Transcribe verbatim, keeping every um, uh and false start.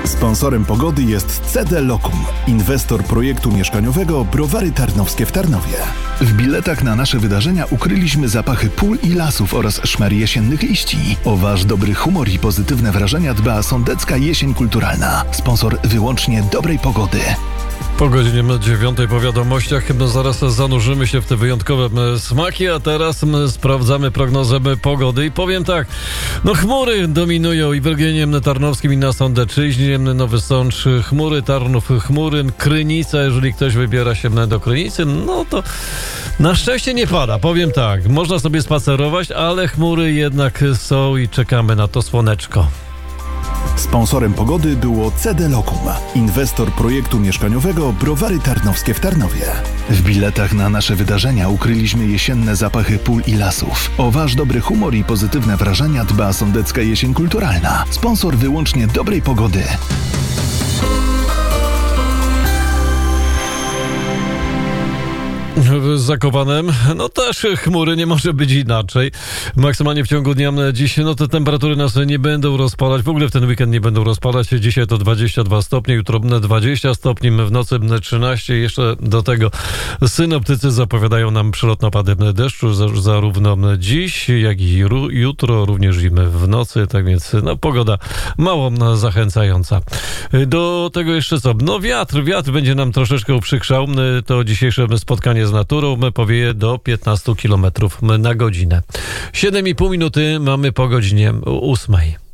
Sponsorem pogody jest C D Lokum, inwestor projektu mieszkaniowego Browary Tarnowskie w Tarnowie. W biletach na nasze wydarzenia ukryliśmy zapachy pól i lasów oraz szmer jesiennych liści. O wasz dobry humor i pozytywne wrażenia dba Sądecka Jesień Kulturalna. Sponsor wyłącznie dobrej pogody. Po godzinie dziewiątej po wiadomościach no zaraz zanurzymy się w te wyjątkowe smaki, a teraz sprawdzamy prognozę pogody i powiem tak, no chmury dominują i w regionie tarnowskim i na Sądeczyźnie, Nowy Sącz, chmury, Tarnów, chmury, Krynica, jeżeli ktoś wybiera się do Krynicy, no to na szczęście nie pada, powiem tak, można sobie spacerować, ale chmury jednak są i czekamy na to słoneczko. Sponsorem pogody było C D Lokum, inwestor projektu mieszkaniowego Browary Tarnowskie w Tarnowie. W biletach na nasze wydarzenia ukryliśmy jesienne zapachy pól i lasów. O wasz dobry humor i pozytywne wrażenia dba Sądecka Jesień Kulturalna. Sponsor wyłącznie dobrej pogody. W Zakopanem, no też chmury, nie może być inaczej. Maksymalnie w ciągu dnia dziś, no te temperatury nas nie będą rozpalać, w ogóle w ten weekend nie będą rozpalać. Dzisiaj to dwadzieścia dwa stopnie, jutro dwadzieścia stopni, w nocy trzynaście. Jeszcze do tego synoptycy zapowiadają nam przelotne opady deszczu, zarówno dziś, jak i jutro, również i w nocy, tak więc no pogoda mało zachęcająca. Do tego jeszcze co? No wiatr, wiatr będzie nam troszeczkę uprzykrzał. To dzisiejsze spotkanie z naturą powieje do piętnaście kilometrów na godzinę. siedem i pół minuty mamy po godzinie ósmej.